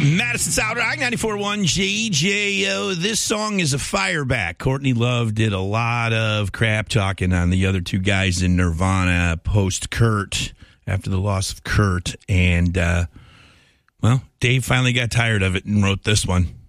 Madison South Rock 94.1 JJO. This song is a fireback. Courtney Love did a lot of crap talking on the other two guys in Nirvana post Kurt, after the loss of Kurt. And, well, Dave finally got tired of it and wrote this one.